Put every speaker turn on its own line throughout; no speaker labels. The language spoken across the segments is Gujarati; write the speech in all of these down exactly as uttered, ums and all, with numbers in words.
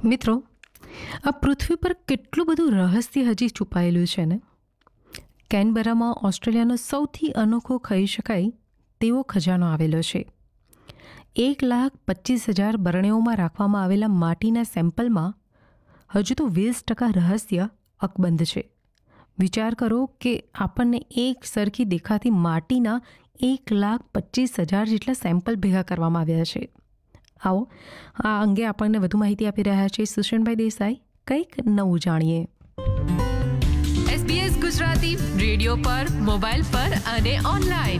મિત્રો, આ પૃથ્વી પર કેટલું બધું રહસ્ય હજી છુપાયેલું છે ને. કેનબરામાં ઓસ્ટ્રેલિયાનો સૌથી અનોખો કહી શકાય તેવો ખજાનો આવેલો છે. એક લાખ પચીસ હજાર બરણીઓમાં રાખવામાં આવેલા માટીના સેમ્પલમાં હજુ તો વીસ ટકા રહસ્ય અકબંધ છે. વિચાર કરો કે આપણને એક સરખી દેખાતી માટીના એક લાખ પચીસ હજાર જેટલા સેમ્પલ ભેગા કરવામાં આવ્યા છે. આવો આ અંગે આપણને વધુ માહિતી આપી રહ્યા છે સુષણભાઈ દેસાઈ. કંઈક નવું જાણીએ.
એસબીએસ ગુજરાતી રેડિયો પર, મોબાઈલ પર અને ઓનલાઈન.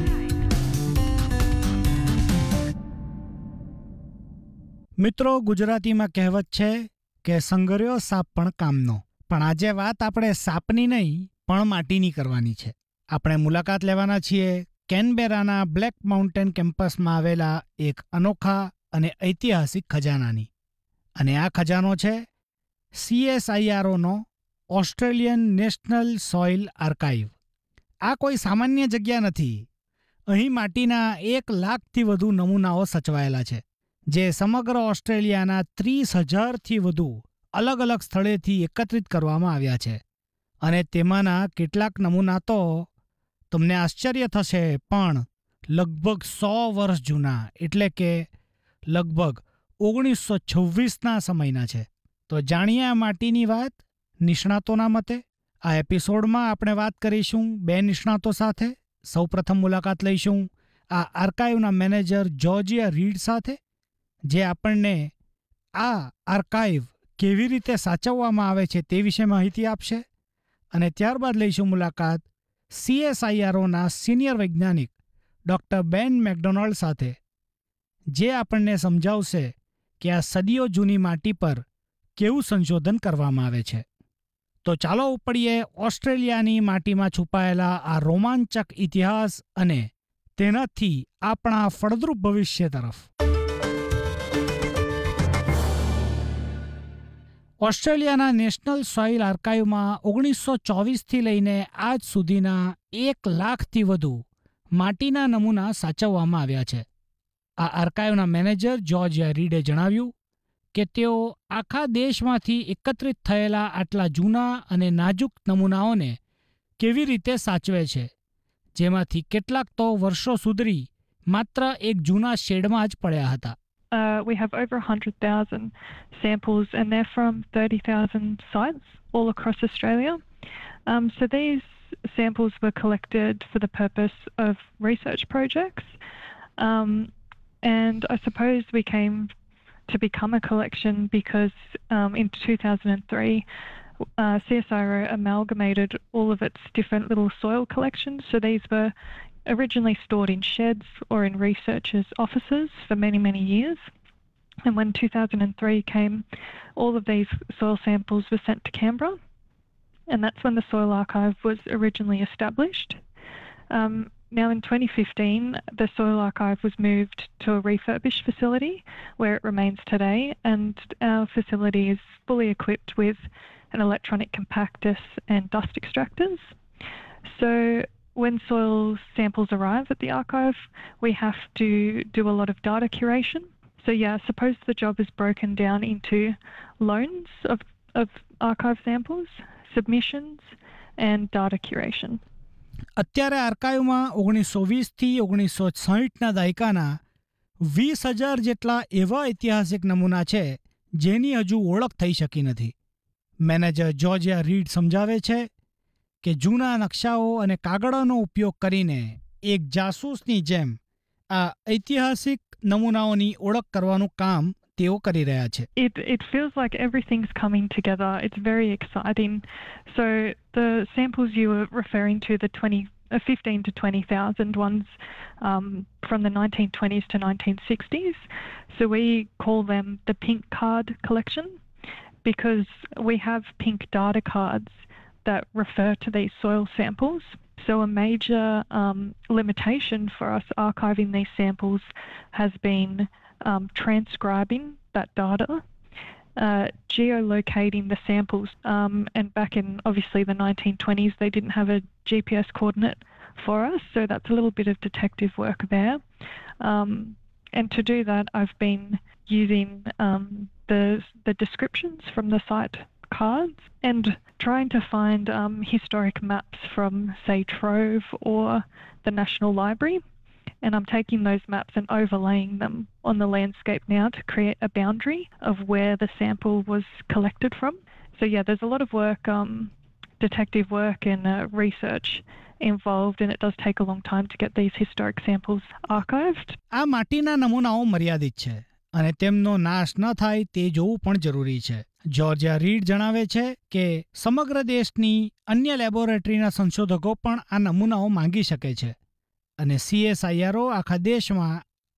મિત્રો, ગુજરાતીમાં કહેવત છે કે સંગર્યો સાપ પણ કામનો. પણ આજે વાત આપણે સાપની નહીં પણ માટીની કરવાની છે. આપણે મુલાકાત લેવાના છીએ કેનબેરાના બ્લેક માઉન્ટેન કેમ્પસમાં આવેલા એક અનોખા અને ઐતિહાસિક ખજાનાની. અને આ ખજાનો છે સીએસઆઈઆરઓનો ઓસ્ટ્રેલિયન નેશનલ સોઇલ આર્કાઇવ. આ કોઈ સામાન્ય જગ્યા નથી. અહીં માટીના એક લાખથી વધુ નમૂનાઓ સચવાયેલા છે, જે સમગ્ર ઓસ્ટ્રેલિયાના ત્રીસ હજારથી વધુ અલગ અલગ સ્થળેથી એકત્રિત કરવામાં આવ્યા છે. અને તેમાંના કેટલાક નમૂના તો તમને આશ્ચર્ય થશે પણ લગભગ સો વર્ષ જૂના, એટલે કે લગભગ ઓગણીસો છવ્વીસના સમયના છે. તો જાણીએ આ માટીની વાત નિષ્ણાતોના મતે. આ એપિસોડમાં આપણે વાત કરીશું બે નિષ્ણાતો સાથે. સૌપ્રથમ મુલાકાત લઈશું આ આર્કાઇવના મેનેજર જોર્જિયા રીડ સાથે, જે આપણને આ આર્કાઇવ કેવી રીતે સાચવવામાં આવે છે તે વિશે માહિતી આપશે. અને ત્યારબાદ લઈશું મુલાકાત સીએસઆઈઆરઓના સિનિયર વૈજ્ઞાનિક ડૉક્ટર બેન મેકડોનાલ્ડ સાથે, જે આપણને સમજાવશે કે આ સદીઓ જૂની માટી પર કેવું સંશોધન કરવામાં આવે છે. તો ચાલો ઉપડીએ ઓસ્ટ્રેલિયાની માટીમાં છુપાયેલા આ રોમાંચક ઇતિહાસ અને તેનાથી આપણા ફળદ્રુપ ભવિષ્ય તરફ. ઓસ્ટ્રેલિયાના નેશનલ સોઇલ આર્કાઇવમાં ઓગણીસો ચોવીસથી લઈને આજ સુધીના એક લાખથી વધુ માટીના નમૂના સાચવવામાં આવ્યા છે. આ આર્કાઇવના મેનેજર જોર્જિયા રીડે જણાવ્યું કે તેઓ આખા દેશમાંથી એકત્રિત થયેલા આટલા જૂના અને નાજુક નમૂનાઓને કેવી રીતે સાચવે છે, જેમાંથી કેટલાક તો વર્ષો સુધી માત્ર એક જૂના શેડમાં જ પડ્યા હતા.
Uh, we have over one hundred thousand samples and they're from thirty thousand sites all across Australia. Um, so these samples were collected for the purpose of research projects. Um, and I suppose we came to become a collection because um, in two thousand three uh, C S I R O amalgamated all of its different little soil collections. So these were originally stored in sheds or in researchers' offices for many, many years. And when two thousand three came, all of these soil samples were sent to Canberra. And that's when the Soil Archive was originally established. Um, now in twenty fifteen, the Soil Archive was moved to a refurbished facility where it remains today. And our facility is fully equipped with an electronic compactus and dust extractors. So when soil samples arrive at the archive, we have to do a lot of data curation. So yeah, suppose the job is broken down into loans of, of archive samples, submissions and data curation.
અત્યારે આર્કાઇવમાં ઓગણીસો વીસથી ઓગણીસો સાહીઠના દાયકાના વીસ હજાર જેટલા એવા ઐતિહાસિક નમૂના છે જેની હજુ ઓળખ થઈ શકી નથી. મેનેજર જોર્જિયા રીડ સમજાવે છે કે જૂના નકશાઓ અને કાગળોનો ઉપયોગ કરીને એક જાસૂસની જેમ આ ઐતિહાસિક નમૂનાઓની ઓળખ કરવાનું કામ તેઓ કરી રહ્યા છે.
It it feels like everything's coming together. It's very exciting. So the samples you were referring to, the twenty, uh, fifteen to twenty thousand ones um, from the nineteen twenties to nineteen sixties. So we call them the pink card collection because we have pink data cards that refer to these soil samples. So a major um, limitation for us archiving these samples has been um, transcribing that data, uh, geolocating the samples. Um, and back in obviously the nineteen twenties, they didn't have a G P S coordinate for us, so that's a little bit of detective work there. Um, and to do that, I've been using um, the the descriptions from the site cards and trying to find um, historic maps from, say, Trove or the National Library. And I'm taking those maps and overlaying them on the landscape now to create a boundary of where the sample was collected from. So yeah, there's a lot of work, um, detective work and uh, research involved, and it does take a long time to get these historic samples archived.
આ માટીના નમૂનાઓ મર્યાદિત છે અને તેમનો નાશ ન થાય તે જોવું પણ જરૂરી છે. જોર્જિયા રીડ જણાવે છે કે સમગ્ર દેશની અન્ય લેબોરેટરીના સંશોધકો પણ આ નમૂનાઓ માંગી શકે છે અને સીએસઆઈઆરઓ આખા દેશમાં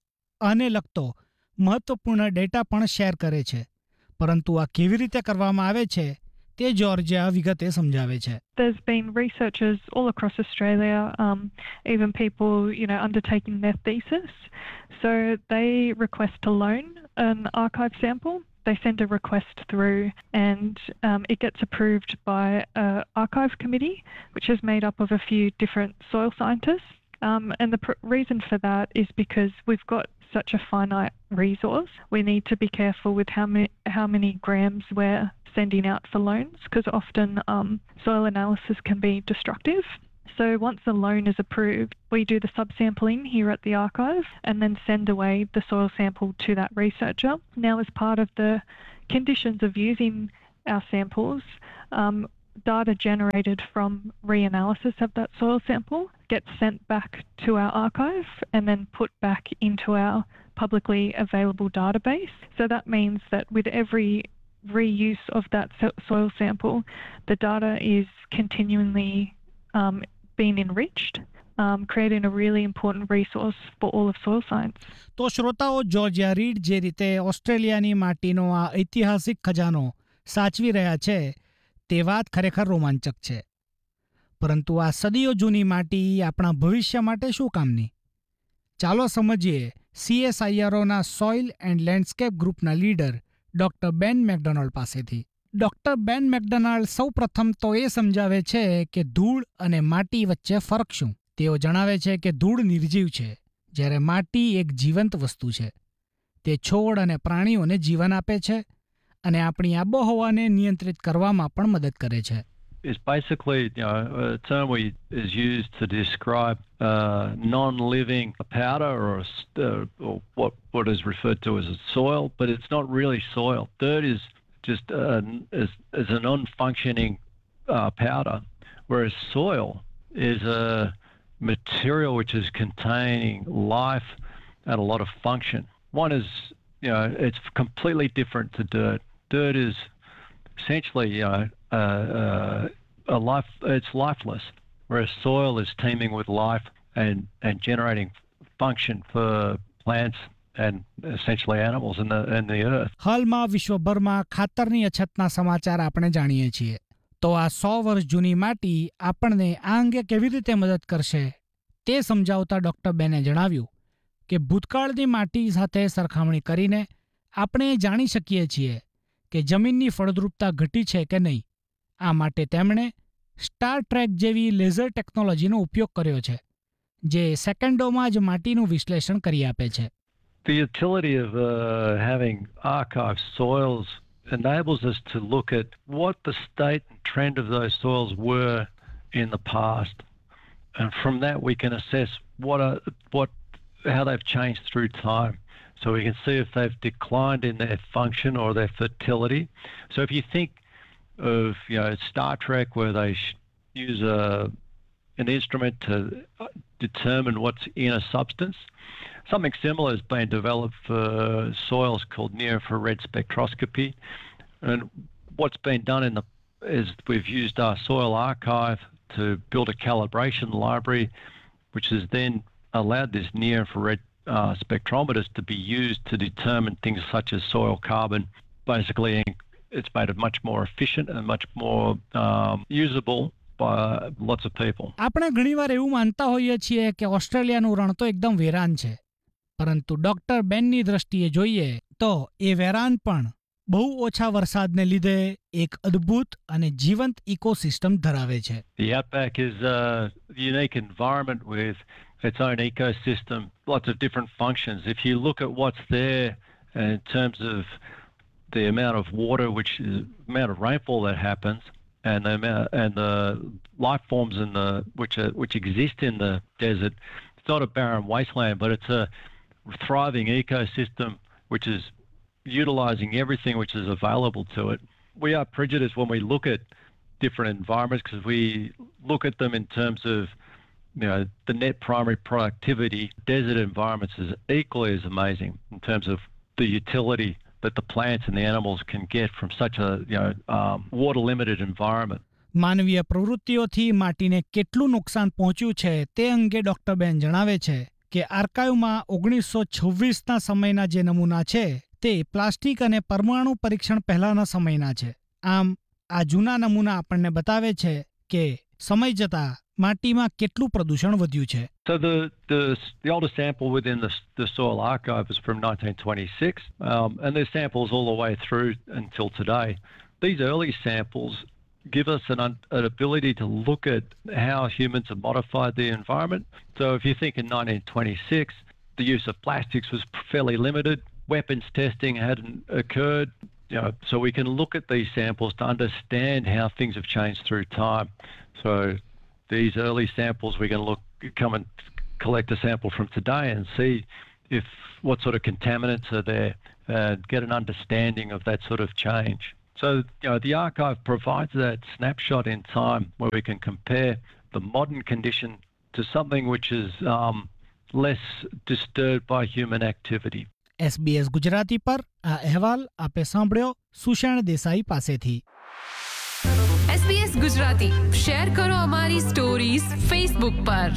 આને લગતો મહત્વપૂર્ણ ડેટા પણ શેર કરે છે, પરંતુ આ કેવી રીતે કરવામાં આવે છે તે જોર્જિયા વિગતે સમજાવે છે.
There's been researchers all across Australia, um, even people, you know, undertaking their thesis. So they request a loan an archive sample. They send a request through, and um, it gets approved by an archive committee, which is made up of a few different soil scientists. Um, and the pr- reason for that is because we've got such a finite resource. We need to be careful with how many how many grams we're sending out for loans, because often um, soil analysis can be destructive. So once a loan is approved, we do the subsampling here at the archive and then send away the soil sample to that researcher. Now, as part of the conditions of using our samples, um, data generated from reanalysis of that soil sample gets sent back to our archive and then put back into our publicly available database. So that means that with every reuse of that soil sample, the data is continually um, being enriched, um, creating a really important resource for all of soil science.
તો શ્રોતાઓ, જોર્જિયા રીડ જે રીતે ઓસ્ટ્રેલિયાની માટીનો આ ઐતિહાસિક ખજાનો સાચવી રહ્યા છે તે વાત ખરેખર રોમાંચક છે. પરંતુ આ સદીઓ જૂની માટી આપણા ભવિષ્ય માટે શું કામની? ચાલો સમજીએ સીએસઆઈઆરઓના સોઇલ એન્ડ લેન્ડસ્કેપ ગ્રુપના લીડર ડોક્ટર બેન મેકડોનાલ્ડ પાસેથી. ડોક્ટર બેન મેકડોનાલ્ડ સૌ પ્રથમ તો એ સમજાવે છે કે ધૂળ અને માટી વચ્ચે ફરક શું. તેઓ જણાવે છે કે ધૂળ નિર્જીવ છે, જ્યારે માટી એક જીવંત વસ્તુ છે. તે છોડ અને પ્રાણીઓને જીવન આપે છે અને આપણી આબોહવાને નિયંત્રિત કરવામાં પણ મદદ કરે છે.
Is basically, you know, a term we is used to describe uh, non-living powder or, a, uh, or what what is referred to as a soil, but it's not really soil. Dirt is just uh, is, is a non-functioning uh, powder, whereas soil is a material which is containing life and a lot of function. One is, you know, it's completely different to dirt. Dirt is essentially, you know, uh, uh, a life. It's lifeless, whereas soil is teeming with life and and generating function for plants and essentially animals in the in the earth.
હાલમાં વિશ્વભરમાં ખાતરની અછતના સમાચાર આપણે જાણીએ છીએ. તો આ સો વર્ષ જૂની માટી આપણને આ અંગે કેવી રીતે મદદ કરશે તે સમજાવતા ડોક્ટર બેને જણાવ્યું કે ભૂતકાળની માટી સાથે સરખામણી કરીને આપણે જાણી શકીએ છીએ કે જમીનની ફળદ્રુપતા ઘટી છે કે નહીં. આ માટે તેમણે સ્ટાર ટ્રેક જેવી લેઝર ટેકનોલોજીનો ઉપયોગ કર્યો છે, જે સેકન્ડોમાં જ માટીનું વિશ્લેષણ કરી આપે છે.
The utility of uh, having archived soils enables us to look at what the state and trend of those soils were in the past, and from that we can assess what are, what how they've changed through time. So we can see if they've declined in their function or their fertility. So if you think of, you know, Star Trek, where they sh- use a an instrument to determine what's in a substance, something similar has been developed for soils called near-infrared spectroscopy. And what's been done in the is we've used our soil archive to build a calibration library, which has then allowed this near-infrared uh, spectrometers to be used to determine things such as soil carbon. Basically, it's made it much more efficient and much more um, usable by lots of people.
આપણે ઘણીવાર એવું માનતા હોઈએ છીએ કે ઓસ્ટ્રેલિયાનું રણ તો એકદમ વેરાન છે, પરંતુ ડોક્ટર બેનની દ્રષ્ટિએ જોઈએ તો એ વેરાન પણ બહુ ઓછા વરસાદને લીધે એક અદ્ભુત અને જીવંત ઇકોસિસ્ટમ ધરાવે છે.
The outback is a unique environment with its own ecosystem, lots of different functions. If you look at what's there in terms of the amount of water, which is amount of rainfall that happens, and the amount, and the life forms in the which are, which exist in the desert. It's not a barren wasteland, but it's a thriving ecosystem which is utilising everything which is available to it. We are prejudiced when we look at different environments because we look at them in terms of, you know, the net primary productivity. Desert environments is equally as amazing in terms of the utility that the plants and the animals can get from such a, you know, um, water-limited environment.
માનવીય પ્રવૃત્તિઓથી માટીને કેટલું નુકસાન પહોંચ્યું છે તે અંગે ડોક્ટર બેન જણાવે છે કે આર્કાઇવમાં ઓગણીસો છવ્વીસના સમયના જે નમૂના છે તે પ્લાસ્ટિક અને પરમાણુ પરીક્ષણ પહેલાના સમયના છે. આમ આ જૂના નમૂના આપણને બતાવે છે કે સમય જતાં માટીમાં કેટલું પ્રદૂષણ વધ્યું છે.
So the, the, the oldest sample within the, the soil archive is from nineteen twenty-six, um, and there's samples all the way through until today. These early samples give us an, un, an ability to look at how humans have modified the environment. So if you think in nineteen twenty-six, the use of plastics was fairly limited, weapons testing hadn't occurred, you know, so we can look at these samples to understand how things have changed through time. So these early samples, we can look, come and collect a sample from today and see if what sort of contaminants are there, and get an understanding of that sort of change. So, you know, the archive provides that snapshot in time where we can compare the modern condition to something which is um, less disturbed by human activity.
SBS Gujarati પર આ અહેવાલ આપે સાંભળ્યો સુષેણ દેસાઈ પાસેથી.
એસબીએસ ગુજરાતી શેર કરો અમારી સ્ટોરીઝ ફેસબુક પર.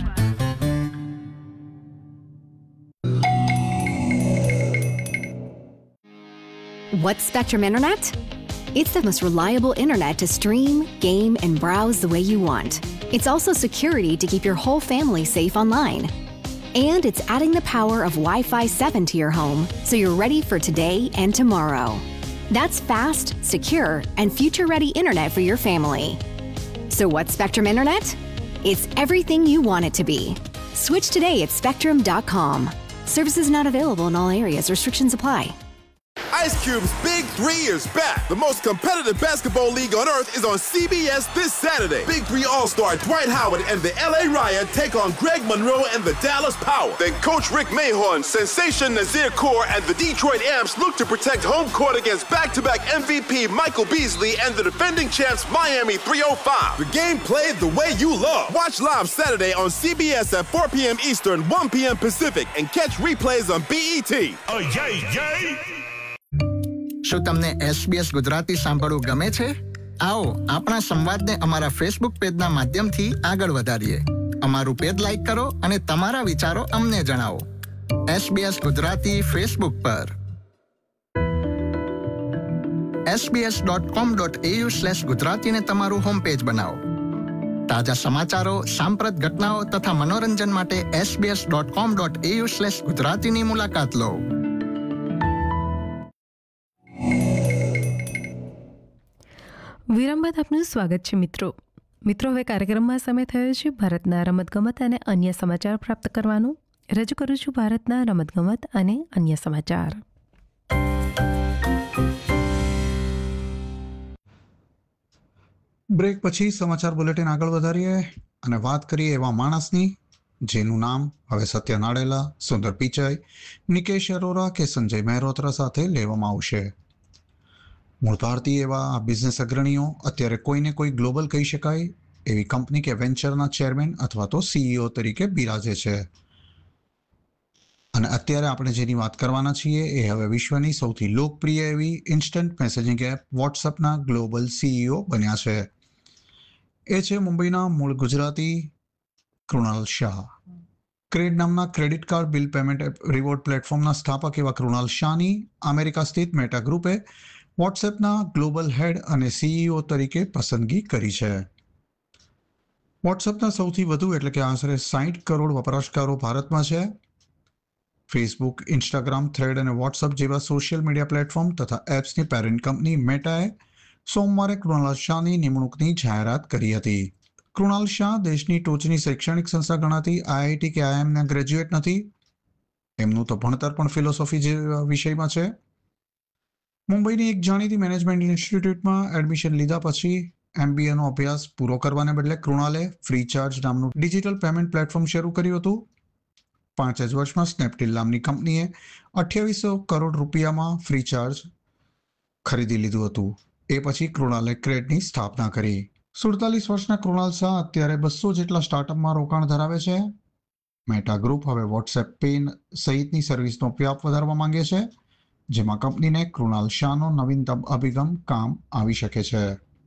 What's Spectrum Internet? It's the most reliable internet to stream, game, and browse the way you want. It's also security to keep your whole family safe online. And it's adding the power of Wi-Fi seven to your home so you're ready for today and tomorrow. That's fast, secure, and future-ready internet for your family. So what's Spectrum Internet? It's everything you want it to be. Switch today at spectrum dot com. Services not available in all areas. Restrictions apply.
Ice Cube's Big Three is back. The most competitive basketball league on earth is on C B S this Saturday. Big Three All-Star Dwight Howard and the L A Riot take on Greg Monroe and the Dallas Power. Then Coach Rick Mahorn, Sensation Nazir Kaur, and the Detroit Amps look to protect home court against back-to-back M V P Michael Beasley and the defending champs Miami three oh five. The game played the way you love. Watch live Saturday on C B S at four p.m. Eastern, one p.m. Pacific, and catch replays on B E T. Oh, yay, yay!
શું તમને એસબીએસ ગુજરાતી સાંભળવું ગમે છે? આવો આપણા સંવાદને અમારા ફેસબુક પેજના માધ્યમથી આગળ વધારીએ. અમારું પેજ લાઈક કરો અને તમારા વિચારો અમને જણાવો. એસબીએસ ગુજરાતી ફેસબુક પર S B S dot com dot A you slash ગુજરાતીને તમારું હોમ પેજ બનાવો. તાજા સમાચારો, સાંપ્રત ઘટનાઓ તથા મનોરંજન માટે S B S dot com dot A you slash ગુજરાતીની મુલાકાત લો.
વિરામ બાદ આપનું સ્વાગત છે મિત્રો. મિત્રો હવે કાર્યક્રમમાં સમય થયો છે ભારતના રમતગમત અને અન્ય સમાચાર પ્રાપ્ત કરવાનો. રજૂ કરું છું ભારતના રમતગમત અને અન્ય સમાચાર.
બ્રેક પછી સમાચાર બુલેટિન આગળ વધારીએ અને વાત કરીએ એવા માણસની જેનું નામ હવે સત્ય નાડેલા, સુંદર પિચાઈ, નિકેશ અરોરા કે સંજય મહેરોત્રા સાથે લેવામાં આવશે. મૂળ ભારતીય એવા આ બિઝનેસ અગ્રણીઓ અત્યારે કોઈને કોઈ ગ્લોબલ કહી શકાય એવી કંપની કે વેન્ચરના ચેરમેન અથવા તો સીઈઓ તરીકે બિરાજે છે. અને અત્યારે આપણે જેની વાત કરવાના છીએ એ હવે વિશ્વની સૌથી લોકપ્રિય એવી instant messaging app વોટ્સઅપના global CEO બન્યા છે. એ છે મુંબઈના મૂળ ગુજરાતી કૃણાલ શાહ. ક્રેડ નામના credit card bill payment app reward પ્લેટફોર્મના સ્થાપક એવા કૃણાલ શાહની અમેરિકા સ્થિત મેટા ગ્રુપે વોટ્સએપના ગ્લોબલ હેડ અને સીઈઓ તરીકે પસંદગી કરી છે. વોટ્સએપના સૌથી વધુ એટલે કે આશરે સાઠ કરોડ વપરાશકારો ભારતમાં છે. ફેસબુક, ઇન્સ્ટાગ્રામ, થ્રેડ અને વોટ્સએપ જેવા સોશિયલ મીડિયા પ્લેટફોર્મ તથા એપ્સની પેરેન્ટ કંપની મેટાએ સોમવારે કૃણાલ શાહની નિમણૂકની જાહેરાત કરી હતી. કૃણાલ શાહ દેશની ટોચની શૈક્ષણિક સંસ્થા ગણાતી આઈઆઈટી કે આઈઆઈએમના ગ્રેજ્યુએટ નથી. એમનું તો ભણતર પણ ફિલોસોફી જેવા વિષયમાં છે. મુંબઈની એક જાણીતી મેનેજમેન્ટ ઇન્સ્ટિટ્યૂટમાં એડમિશન લીધા પછી એમબીએનો અભ્યાસ પૂરો કરવાને બદલે કૃણાલે ફ્રીચાર્જ નામનું ડિજિટલ પેમેન્ટ પ્લેટફોર્મ શરૂ કર્યું હતું. પાંચ જ વર્ષમાં સ્નેપડીલ નામની કંપનીએ અઠ્યાવીસો કરોડ રૂપિયામાં ફ્રીચાર્જ ખરીદી લીધું હતું. એ પછી કૃણાલે ક્રેડની સ્થાપના કરી. સુડતાલીસ વર્ષના કૃણાલ શાહ અત્યારે બસો જેટલા સ્ટાર્ટઅપમાં રોકાણ ધરાવે છે. મેટા ગ્રુપ હવે વોટ્સએપ પે સહિતની સર્વિસનો વ્યાપ વધારવા માંગે છે, જેમાં કંપનીને કૃણાલ શાહનો નવીનતમ અભિગમ કામ આવી શકે છે.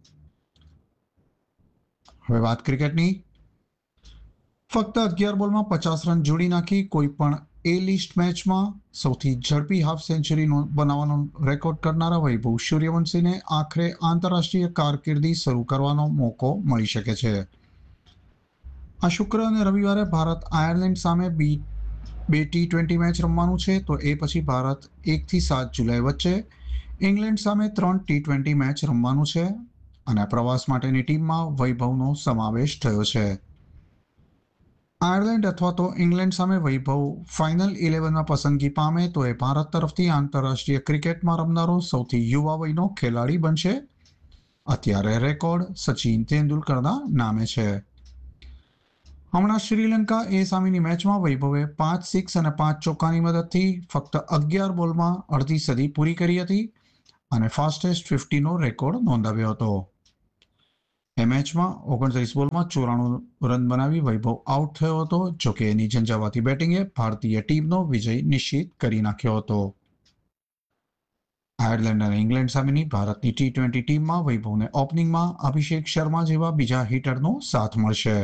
હવે વાત ક્રિકેટની. ફક્ત અગિયાર બોલમાં પચાસ રન જોડી નાખી કોઈ પણ એ લિસ્ટ મેચમાં સૌથી ઝડપી હાફ સેન્ચુરી બનાવવાનો રેકોર્ડ કરનારા વૈભવ સૂર્યવંશીને આખરે આંતરરાષ્ટ્રીય કારકિર્દી શરૂ કરવાનો મોકો મળી શકે છે. આ શુક્ર અને રવિવારે ભારત આયર્લેન્ડ સામે બી બે ટી ટ્વેન્ટી મેચ રમવાનું છે, તો એ પછી ભારત એકથી સાત જુલાઈ વચ્ચે ઇંગ્લેન્ડ સામે ત્રણ ટી ટ્વેન્ટી મેચ રમવાનું છે અને પ્રવાસ માટેની ટીમમાં વૈભવનો સમાવેશ થયો છે. આયર્લેન્ડ અથવા તો ઇંગ્લેન્ડ સામે વૈભવ ફાઇનલ ઇલેવનમાં પસંદગી પામે તો એ ભારત તરફથી આંતરરાષ્ટ્રીય ક્રિકેટમાં રમનારો સૌથી યુવા વયનો ખેલાડી બનશે. અત્યારે રેકોર્ડ સચિન તેંડુલકરના નામે છે. હમણાં શ્રીલંકા એ સામેની મેચમાં વૈભવે પાંચ સિક્સ અને પાંચ ચોક્કાની મદદથી ફક્ત અગિયાર બોલમાં અડધી સદી પૂરી કરી હતી અને ફાસ્ટેસ્ટ ફિફ્ટીનો રેકોર્ડ નોંધાવ્યો હતો. એ મેચમાં ઓગણત્રીસ બોલમાં ચોરાણું રન બનાવી વૈભવ આઉટ થયો હતો. જોકે એની ઝંઝાવાતી બેટિંગે ભારતીય ટીમનો વિજય નિશ્ચિત કરી નાખ્યો હતો. આયર્લેન્ડ અને ઇંગ્લેન્ડ સામેની ભારતની ટી ટ્વેન્ટી ટીમમાં વૈભવને ઓપનિંગમાં અભિષેક શર્મા જેવા બીજા હિટરનો સાથ મળશે.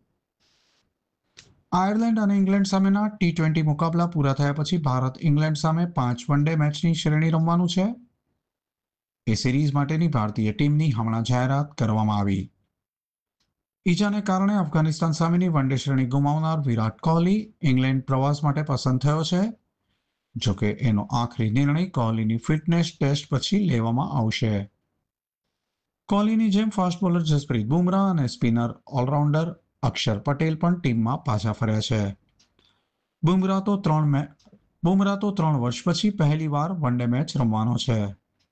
આયર્લેન્ડ અને ઇંગ્લેન્ડ સામેના ટી ટ્વેન્ટી મુકાબલા પૂરા થયા પછી ભારત ઇંગ્લેન્ડ સામે પાંચ વન ડે મેચની શ્રેણી રમવાનું છે. એ સિરીઝ માટેની ભારતીય ટીમની હમણાં જાહેરાત કરવામાં આવી. ઈજાને કારણે અફઘાનિસ્તાન સામેની વન ડે શ્રેણી ગુમાવનાર વિરાટ કોહલી ઇંગ્લેન્ડ પ્રવાસ માટે પસંદ થયો છે. જોકે એનો આખરી નિર્ણય કોહલીની ફિટનેસ ટેસ્ટ પછી લેવામાં આવશે. કોહલીની જેમ ફાસ્ટ બોલર જસપ્રીત બુમરાહ અને સ્પિનર ઓલરાઉન્ડર અક્ષર પટેલ પણ ટીમમાં પાછા ફર્યા છે. બુમરાહ તો ત્રણ મે બુમરાહ તો ત્રણ વર્ષ પછી પહેલી વાર વન ડે મેચ રમવાનો છે.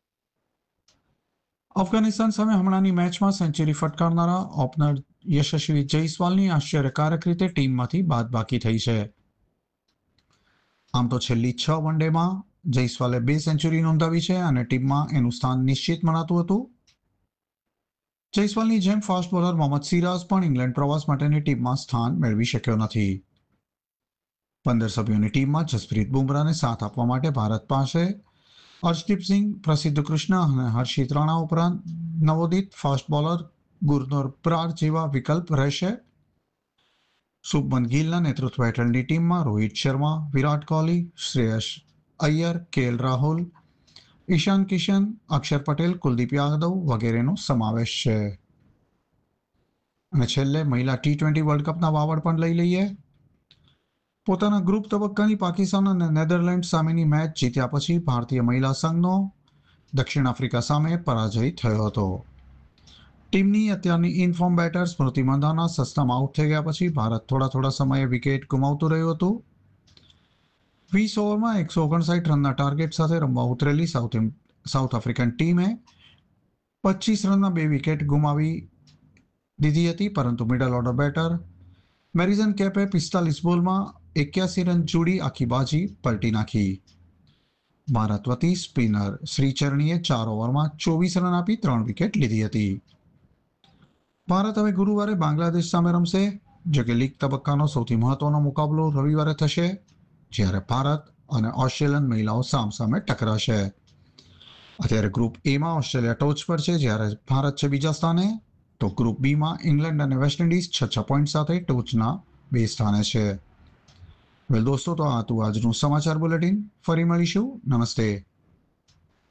અફઘાનિસ્તાન સામે હમણાંની મેચમાં સેન્ચુરી ફટકારનારા ઓપનર યશસ્વી જયસ્વાલની આશ્ચર્યકારક રીતે ટીમમાંથી બાદબાકી થઈ છે. આમ તો છેલ્લી છ વન ડેમાં જયસ્વાલે બે સેન્ચુરી નોંધાવી છે અને ટીમમાં એનું સ્થાન નિશ્ચિત મનાતું હતું. જયસ્વાલની જેમ ફાસ્ટ બોલર મોહમ્મદ સિરાજ પણ ઇંગ્લેન્ડ પ્રવાસ માટેની ટીમમાં સ્થાન મેળવી શક્યો નથી. પંદર સભ્યોની ટીમમાં જસપ્રીત બુમરાહને સાથ આપવા માટે ભારત પાસે અર્શદીપસિંહ, પ્રસિદ્ધ કૃષ્ણ અને હર્ષિત રાણા ઉપરાંત નવોદિત ફાસ્ટ બોલર ગુરનોર બ્રાર જેવા વિકલ્પ રહેશે. શુભમન ગિલના નેતૃત્વ હેઠળની ટીમમાં રોહિત શર્મા, વિરાટ કોહલી, શ્રેયસ અય્યર, કે એલ રાહુલ, ઈશાન કિશન, અક્ષર પટેલ, કુલદીપ યાદવ વગેરેનો સમાવેશ છે. અને છેલ્લે મહિલા ટી ટ્વેન્ટી વર્લ્ડ કપના વાવડ પણ લઈ લઈએ. પોતાના ગ્રુપ તબક્કાની પાકિસ્તાન અને નેધરલેન્ડ સામેની મેચ જીત્યા પછી ભારતીય મહિલા સંઘનો દક્ષિણ આફ્રિકા સામે પરાજય થયો હતો. ટીમની અત્યારની ઇનફોર્મ બેટર સ્મૃતિ મંધાના સસ્તામાં આઉટ થઈ ગયા પછી ભારત થોડા થોડા સમયે વિકેટ ગુમાવતું રહ્યું હતું. વીસ ઓવરમાં એકસો ઓગણસાઠ રનના ટાર્ગેટ સાથે રમવા ઉતરેલી સાઉથ સાઉથ આફ્રિકન ટીમે પચીસ રનના બે વિકેટ ગુમાવી દીધી હતી, પરંતુ મિડલ ઓર્ડર બેટર મેરિઝન કેપે પિસ્તાલીસ બોલમાં એક્યાસી રન જોડી આખી બાજી પલટી નાખી. ભારત વતી સ્પિનર શ્રીચરણીએ ચાર ઓવરમાં ચોવીસ રન આપી ત્રણ વિકેટ લીધી હતી. ભારત હવે ગુરુવારે બાંગ્લાદેશ સામે રમશે. જો કે લીગ તબક્કાનો સૌથી મહત્વનો મુકાબલો રવિવારે થશે, જ્યારે ભારત અને ઓસ્ટ્રેલિયન મહિલાઓ સામસામે ટકરાશે. અત્યારે ગ્રુપ એમાં ઓસ્ટ્રેલિયા ટોચ પર છે, જ્યારે ભારત છે બીજા સ્થાને. તો ગ્રુપ બીમાં ઇંગ્લેન્ડ અને વેસ્ટ ઇન્ડિઝ છ છ પોઈન્ટ સાથે ટોચના બે સ્થાને છે. વેલ દોસ્તો, તો આ હતું આજનું સમાચાર બુલેટિન. ફરી મળીશું. નમસ્તે.